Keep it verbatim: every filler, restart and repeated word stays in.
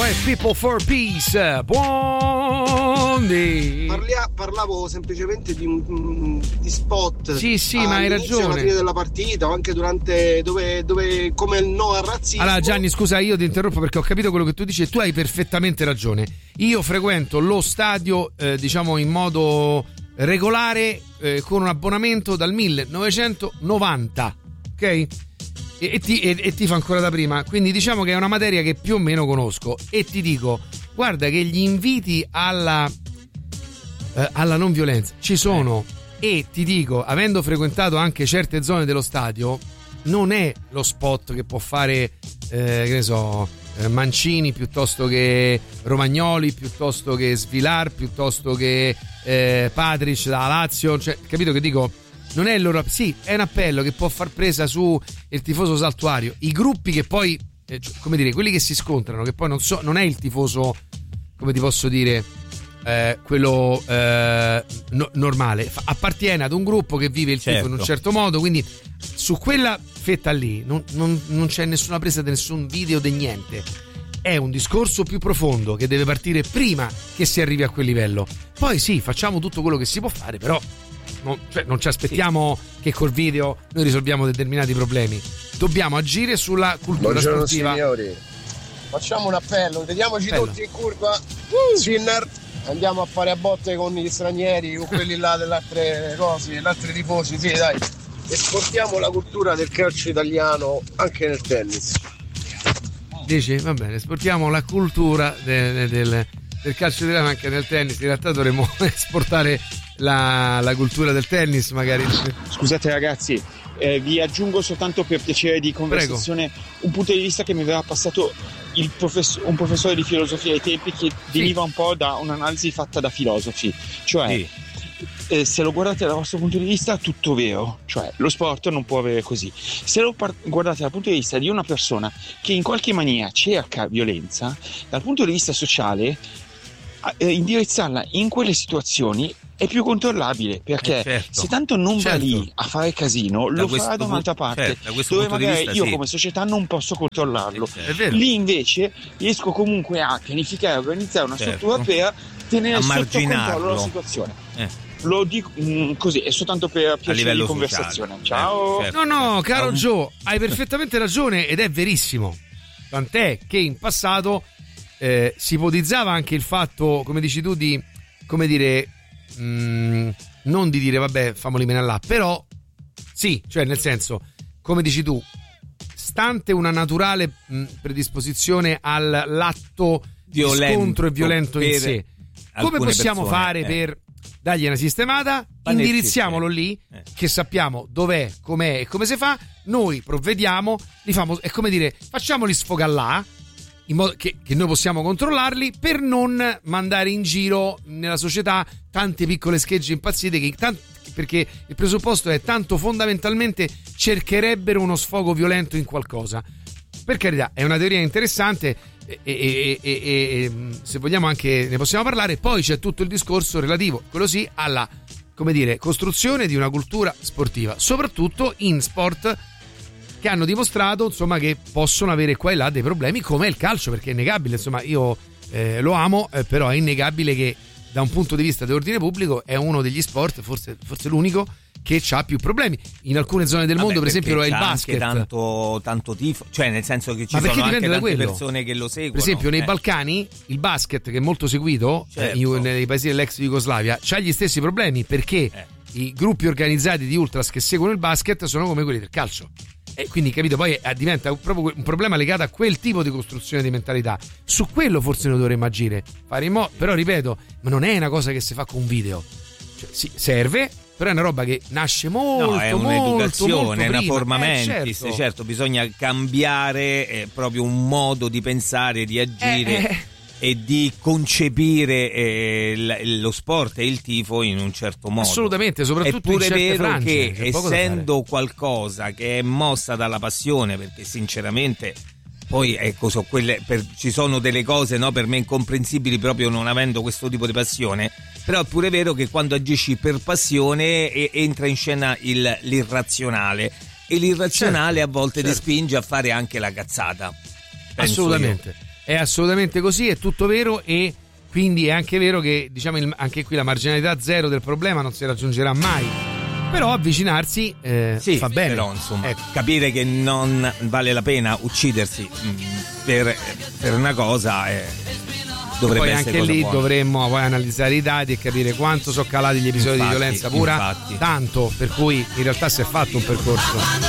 è People for Peace. Buondì. Parlia, parlavo semplicemente di un di spot. Sì, sì, ma hai ragione. Alla fine della partita o anche durante dove, dove come il no al razzismo. Allora Gianni, scusa, io ti interrompo perché ho capito quello che tu dici e tu hai perfettamente ragione. Io frequento lo stadio eh, diciamo in modo regolare eh, con un abbonamento dal millenovecentonovanta, ok? E, e, ti, e, e ti fa ancora da prima, quindi diciamo che è una materia che più o meno conosco e ti dico, guarda che gli inviti alla eh, alla non violenza ci sono eh. E ti dico, avendo frequentato anche certe zone dello stadio, non è lo spot che può fare eh, che ne so eh, Mancini piuttosto che Romagnoli, piuttosto che Svilar, piuttosto che eh, Patric da Lazio, cioè, capito che dico? Non è il loro, sì, è un appello che può far presa su il tifoso saltuario. I gruppi che poi, eh, come dire, quelli che si scontrano, che poi non so, non è il tifoso, come ti posso dire, eh, quello eh, no, normale, appartiene ad un gruppo che vive il certo. tifo in un certo modo, quindi su quella fetta lì non, non, non c'è nessuna presa di nessun video di niente. È un discorso più profondo che deve partire prima che si arrivi a quel livello. Poi sì, facciamo tutto quello che si può fare, però non, cioè, non ci aspettiamo sì. che col video noi risolviamo determinati problemi. Dobbiamo agire sulla cultura Buongiorno, sportiva. Signori. Facciamo un appello, vediamoci Bello. tutti in curva. Uh. Sinner. Andiamo a fare a botte con gli stranieri, con quelli là delle altre cose, degli altri tifosi, sì dai. Esportiamo la cultura del calcio italiano anche nel tennis. Dici? Va bene, esportiamo la cultura de, de, del, del calcio italiano anche nel tennis. In realtà dovremmo esportare la, la cultura del tennis magari. Scusate ragazzi, eh, vi aggiungo soltanto per piacere di conversazione Prego. un punto di vista che mi aveva passato il professor, un professore di filosofia ai tempi, che sì. deriva un po' da un'analisi fatta da filosofi, cioè sì. eh, se lo guardate dal vostro punto di vista tutto vero, cioè lo sport non può avere così. Se lo par- guardate dal punto di vista di una persona che in qualche maniera cerca violenza, dal punto di vista sociale eh, indirizzarla in quelle situazioni è più controllabile, perché eh certo. se tanto non certo. va lì a fare casino, da lo farà da un'altra parte, certo, dove magari vista, io sì. come società non posso controllarlo. Eh, lì invece riesco comunque a pianificare e organizzare una certo. struttura per tenere sotto controllo la situazione. Eh. Lo dico mh, così, è soltanto per piacere di conversazione. Sociale. Ciao. Eh, certo. No, no, caro Joe, hai perfettamente ragione ed è verissimo. Tant'è che in passato eh, si ipotizzava anche il fatto, come dici tu, di, come dire, mh, non di dire vabbè, famoli meno là, però sì, cioè nel senso, come dici tu, stante una naturale mh, predisposizione all'atto violento, di scontro e violento in sé, come possiamo persone, fare eh. per dargli una sistemata? Panetti, indirizziamolo lì, eh. che sappiamo dov'è, com'è e come si fa, noi provvediamo, li famo, è come dire, facciamoli sfogare là, in modo che, che noi possiamo controllarli, per non mandare in giro nella società tante piccole schegge impazzite che tanto, perché il presupposto è tanto fondamentalmente cercherebbero uno sfogo violento in qualcosa. Per carità, è una teoria interessante e, e, e, e, e se vogliamo anche ne possiamo parlare. Poi c'è tutto il discorso relativo, quello sì, alla, come dire, costruzione di una cultura sportiva, soprattutto in sport che hanno dimostrato, insomma, che possono avere qua e là dei problemi, come il calcio, perché è innegabile, insomma, io eh, lo amo, eh, però è innegabile che da un punto di vista di ordine pubblico è uno degli sport, forse, forse l'unico, che ha più problemi. In alcune zone del Vabbè, mondo, per esempio, lo è il basket. Tanto, tanto tifo, cioè nel senso che ci Ma sono anche tante quello? persone che lo seguono. Per esempio, nei eh. Balcani, il basket, che è molto seguito, certo. eh, nei paesi dell'ex Jugoslavia, c'ha gli stessi problemi, perché eh. i gruppi organizzati di ultras che seguono il basket sono come quelli del calcio. E quindi, capito, poi diventa proprio un problema legato a quel tipo di costruzione di mentalità. Su quello forse noi dovremmo agire, fare in modo, però ripeto, ma non è una cosa che si fa con un video, cioè, sì, serve, però è una roba che nasce molto, no, è molto, un'educazione, molto è una prima. forma eh, mentis, certo. certo, bisogna cambiare eh, proprio un modo di pensare, di agire. Eh, eh. E di concepire eh, lo sport e il tifo in un certo modo. Assolutamente, soprattutto in certe frange. È pure vero che, essendo da qualcosa che è mossa dalla passione, perché sinceramente poi ecco, so quelle, per, ci sono delle cose, no, per me incomprensibili proprio non avendo questo tipo di passione, però è pure vero che quando agisci per passione e, entra in scena il, l'irrazionale, e l'irrazionale certo, a volte certo. ti spinge a fare anche la cazzata. Assolutamente. Io. è assolutamente così, è tutto vero, e quindi è anche vero che, diciamo, il, anche qui la marginalità zero del problema non si raggiungerà mai, però avvicinarsi eh, sì, fa bene. Però insomma, ecco. capire che non vale la pena uccidersi mh, per, per una cosa eh, dovrebbe poi essere anche cosa lì buona. dovremmo poi analizzare i dati e capire quanto sono calati gli episodi Infatti, di violenza pura, infatti. tanto, per cui in realtà si è fatto un percorso.